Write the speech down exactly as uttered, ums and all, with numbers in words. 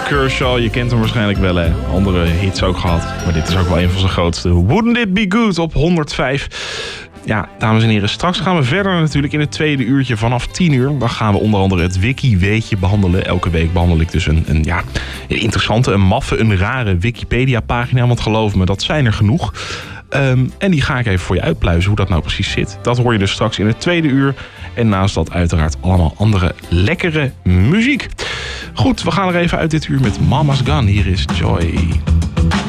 Kershaw, je kent hem waarschijnlijk wel, hè. Andere hits ook gehad, maar dit is ook wel een van zijn grootste. Wouldn't It Be Good op honderdvijf. Ja, dames en heren, straks gaan we verder natuurlijk in het tweede uurtje vanaf tien uur. Dan gaan we onder andere het Wiki-weetje behandelen. Elke week behandel ik dus een, een, ja, een interessante, een maffe, een rare Wikipedia-pagina. Want geloof me, dat zijn er genoeg. Um, en die ga ik even voor je uitpluizen hoe dat nou precies zit. Dat hoor je dus straks in het tweede uur. En naast dat uiteraard allemaal andere lekkere muziek. Goed, we gaan er even uit dit uur met Mama's Gun. Hier is Joy.